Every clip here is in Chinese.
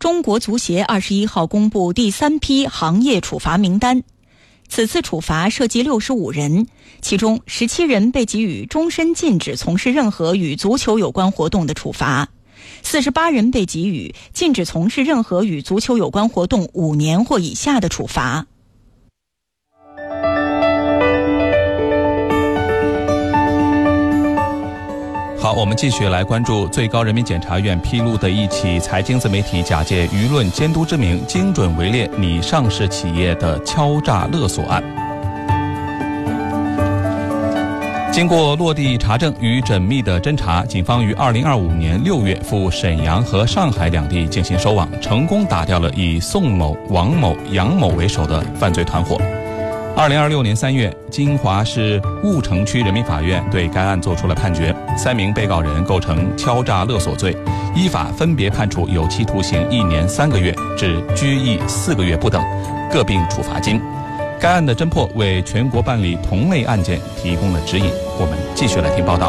中国足协21号公布第3批行业处罚名单。此次处罚涉及65人，其中17人被给予终身禁止从事任何与足球有关活动的处罚，48人被给予禁止从事任何与足球有关活动5年或以下的处罚。 好，我们继续来关注最高人民检察院披露的一起财经自媒体假借舆论监督之名，精准围猎拟上市企业的敲诈勒索案。经过落地查证与缜密的侦查，警方于2025年6月赴沈阳和上海两地进行收网，成功打掉了以宋某、王某、杨某为首的犯罪团伙。2026年3月，金华市婺城区人民法院对该案作出了判决，3名被告人构成敲诈勒索罪，依法分别判处有期徒刑1年3个月至拘役4个月不等，各并处罚金。该案的侦破为全国办理同类案件提供了指引。我们继续来听报道。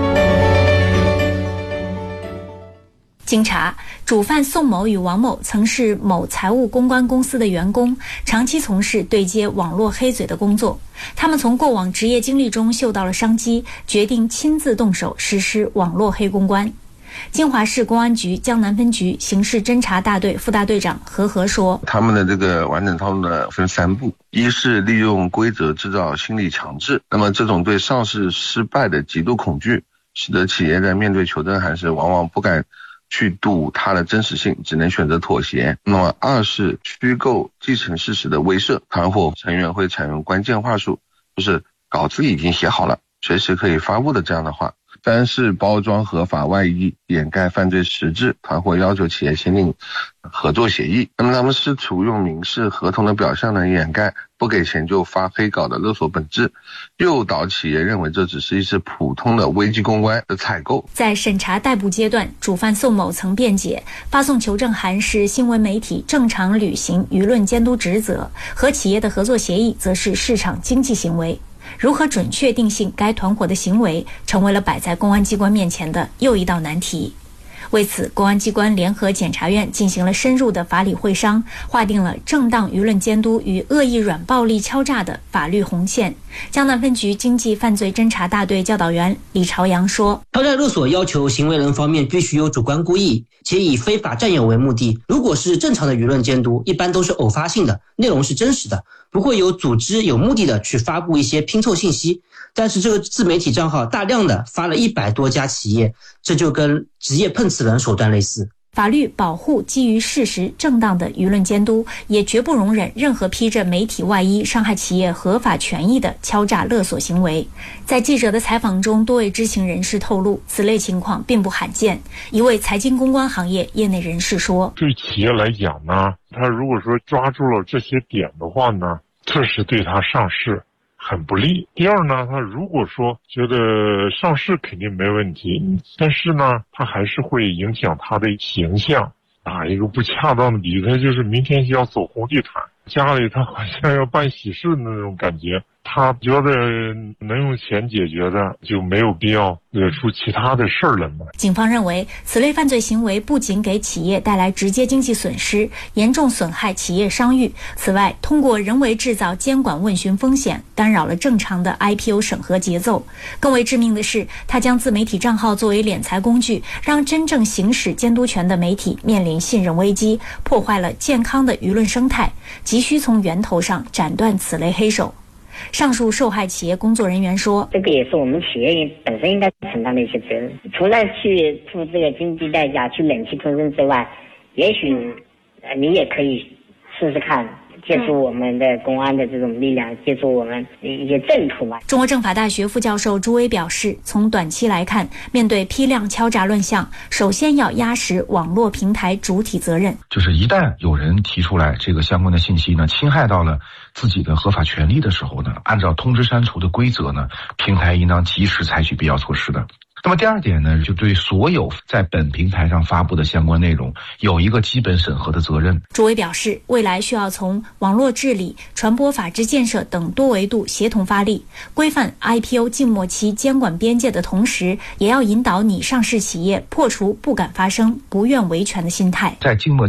经查，主犯宋某与王某曾是某财务公关公司的员工，长期从事对接网络黑嘴的工作。他们从过往职业经历中嗅到了商机，决定亲自动手实施网络黑公关。金华市公安局江南分局刑事侦查大队副大队长何和说：“ 他们的这个完整套路呢分3步，一是利用规则制造心理强制，那么这种对上市失败的极度恐惧，使得企业在面对求真函时往往不敢去赌它的真实性，只能选择妥协。那么2是虚构既成事实的威慑，团伙成员会采用关键话术，就是稿子已经写好了，随时可以发布的这样的话。3是包装合法外衣，掩盖犯罪实质，团伙要求企业签订合作协议，那么他们试图用民事合同的表象呢掩盖不给钱就发黑稿的勒索本质，诱导企业认为这只是一次普通的危机公关的采购。 在审查逮捕阶段，主犯宋某曾辩解，发送求证函是新闻媒体正常履行舆论监督职责，和企业的合作协议则是市场经济行为。如何准确定性该团伙的行为，成为了摆在公安机关面前的又一道难题。为此，公安机关联合检察院进行了深入的法理会商，划定了正当舆论监督与恶意软暴力敲诈的法律红线。江南分局经济犯罪侦查大队教导员李朝阳说：“ 敲诈勒索要求行为人方面必须有主观故意，且以非法占有为目的。如果是正常的舆论监督，一般都是偶发性的，内容是真实的，不会有组织有目的的去发布一些拼凑信息。但是这个自媒体账号大量的发了100多家企业，这就跟职业碰瓷人手段类似。” 法律保护基于事实正当的舆论监督，也绝不容忍任何披着媒体外衣伤害企业合法权益的敲诈勒索行为。在记者的采访中，多位知情人士透露，此类情况并不罕见。一位财经公关行业业内人士说：“ 对企业来讲呢，他如果说抓住了这些点的话呢，这是对他上市很不利。第二呢，他如果说觉得上市肯定没问题，但是呢，他还是会影响他的形象。打一个不恰当的比喻，他就是明天就要走红地毯，家里他好像要办喜事的那种感觉。他觉得能用钱解决的，就没有必要惹出其他的事儿来嘛。” 警方认为，此类犯罪行为不仅给企业带来直接经济损失，严重损害企业商誉。此外，通过人为制造监管问询风险，干扰了正常的 IPO 审核节奏。更为致命的是，他将自媒体账号作为敛财工具，让真正行使监督权的媒体面临信任危机，破坏了健康的舆论生态，急需从源头上斩断此类黑手。上述受害企业工作人员说：“ 这个也是我们企业本身应该承担的一些责任，除了去付这个经济代价去忍气吞声之外，也许你也可以试试看，借助我们的公安的这种力量，借助我们一些正途嘛。” 中国政法大学副教授朱威表示，从短期来看，面对批量敲诈乱象，首先要压实网络平台主体责任。 就是一旦有人提出来这个相关的信息呢，侵害到了自己的合法权利的时候呢，按照通知删除的规则呢，平台应当及时采取必要措施的。那么第二点呢，就对所有在本平台上发布的相关内容有一个基本审核的责任。 朱威表示，未来需要从网络治理、传播法治建设等多维度协同发力，规范 IPO 静默期监管边界的同时，也要引导拟上市企业破除不敢发声、不愿维权的心态。 在静默